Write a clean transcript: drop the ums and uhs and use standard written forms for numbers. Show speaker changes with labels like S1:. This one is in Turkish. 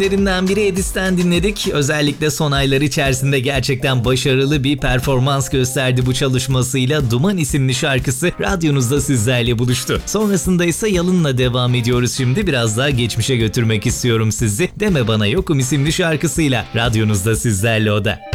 S1: isimlerinden biri Edis'ten dinledik. Özellikle son aylar içerisinde gerçekten başarılı bir performans gösterdi bu çalışmasıyla. Duman isimli şarkısı radyonuzda sizlerle buluştu. Sonrasında ise Yalın'la devam ediyoruz şimdi. Biraz daha geçmişe götürmek istiyorum sizi. Deme Bana Yokum isimli şarkısıyla radyonuzda sizlerle o da.